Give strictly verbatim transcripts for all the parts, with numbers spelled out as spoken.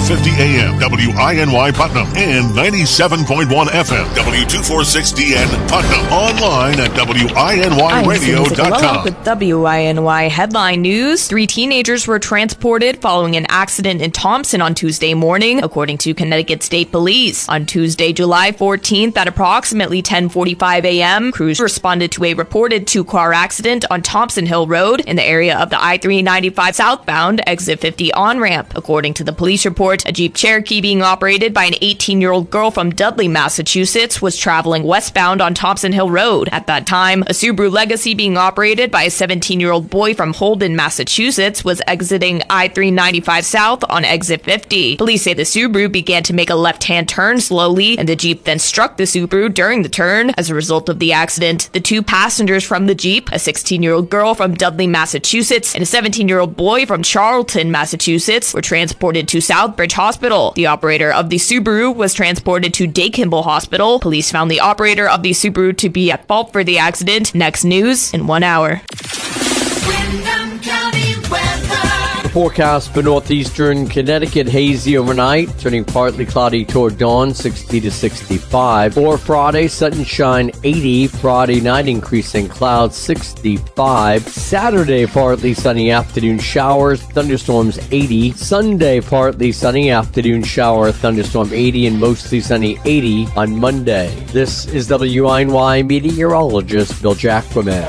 fifty A M W I N Y Putnam and ninety-seven point one F M W two forty-six D N Putnam. Online at W I N Y radio dot com. With W I N Y headline news, three teenagers were transported following an accident in Thompson on Tuesday morning, according to Connecticut State Police. On Tuesday, July fourteenth, at approximately ten forty-five A M, crews responded to a reported two-car accident on Thompson Hill Road in the area of the I three ninety-five southbound exit fifty on-ramp. According to the police report, a Jeep Cherokee being operated by an eighteen-year-old girl from Dudley, Massachusetts, was traveling westbound on Thompson Hill Road. At that time, a Subaru Legacy being operated by a seventeen-year-old boy from Holden, Massachusetts, was exiting I three ninety-five south on exit fifty. Police say the Subaru began to make a left-hand turn slowly, and the Jeep then struck the Subaru during the turn. As a result of the accident, the two passengers from the Jeep, a sixteen-year-old girl from Dudley, Massachusetts, and a seventeen-year-old boy from Charlton, Massachusetts, were transported to Southbridge Hospital. The operator of the Subaru was transported to Day-Kimball Hospital. Police found the operator of the Subaru to be at fault for the accident. Next news in one hour. Windham County weather. Forecast for northeastern Connecticut: hazy overnight, turning partly cloudy toward dawn, sixty to sixty-five. For Friday, sunshine, eighty. Friday night, increasing clouds, sixty-five. Saturday, partly sunny afternoon showers, thunderstorms, eighty. Sunday, partly sunny afternoon shower, thunderstorm, eighty, and mostly sunny, eighty on Monday. This is W I N Y meteorologist Bill Jackman.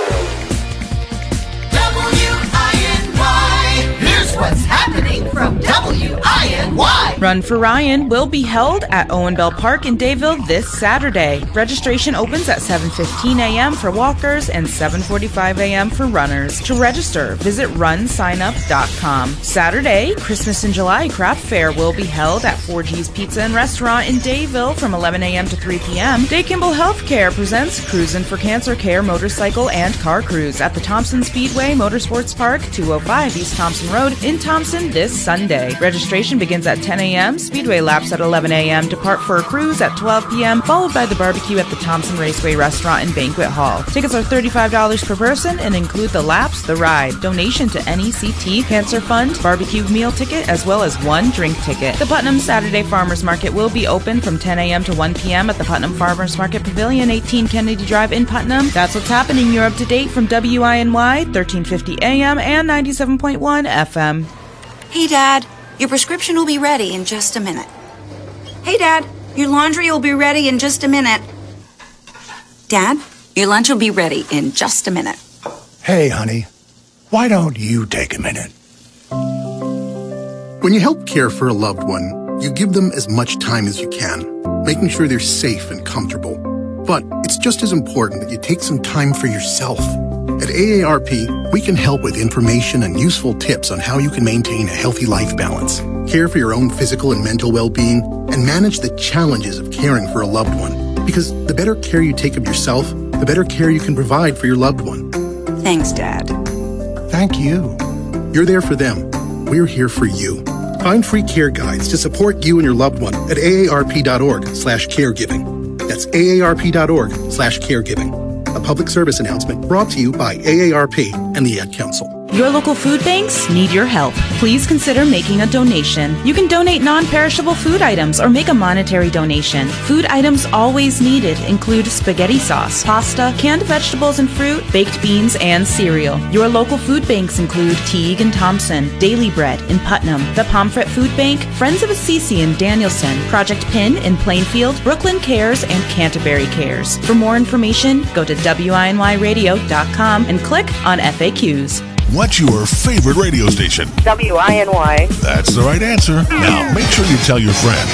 What's happening from W I N Y? Run for Ryan will be held at Owen Bell Park in Dayville this Saturday. Registration opens at seven fifteen A M for walkers and seven forty-five A M for runners. To register, visit run sign up dot com. Saturday, Christmas in July craft fair will be held at four G's Pizza and Restaurant in Dayville from eleven A M to three P M Day Kimball Healthcare presents Cruisin' for Cancer Care motorcycle and car cruise at the Thompson Speedway Motorsports Park, two oh five East Thompson Road in Thompson this Sunday. Registration begins at ten A M Speedway laps at eleven A M Depart for a cruise at twelve P M followed by the barbecue at the Thompson Raceway Restaurant and Banquet Hall. Tickets are thirty-five dollars per person and include the laps, the ride, donation to N E C T, Cancer Fund, barbecue meal ticket, as well as one drink ticket. The Putnam Saturday Farmers Market will be open from ten A M to one P M at the Putnam Farmers Market Pavilion, eighteen Kennedy Drive in Putnam. That's what's happening. You're up to date from W I N Y, thirteen fifty A M and ninety-seven point one F M. Hey, Dad, your prescription will be ready in just a minute. Hey, Dad, your laundry will be ready in just a minute. Dad, your lunch will be ready in just a minute. Hey, honey, why don't you take a minute? When you help care for a loved one, you give them as much time as you can, making sure they're safe and comfortable. But it's just as important that you take some time for yourself. At A A R P, we can help with information and useful tips on how you can maintain a healthy life balance, care for your own physical and mental well-being, and manage the challenges of caring for a loved one. Because the better care you take of yourself, the better care you can provide for your loved one. Thanks, Dad. Thank you. You're there for them. We're here for you. Find free care guides to support you and your loved one at A A R P dot org slash caregiving. That's A A R P dot org slash caregiving. A public service announcement brought to you by A A R P and the Ad Council. Your local food banks need your help. Please consider making a donation. You can donate non-perishable food items or make a monetary donation. Food items always needed include spaghetti sauce, pasta, canned vegetables and fruit, baked beans, and cereal. Your local food banks include Teague and Thompson, Daily Bread in Putnam, the Pomfret Food Bank, Friends of Assisi in Danielson, Project Pin in Plainfield, Brooklyn Cares, and Canterbury Cares. For more information, go to W I N Y radio dot com and click on F A Qs. What's your favorite radio station? W I N Y. That's the right answer. Now, make sure you tell your friends.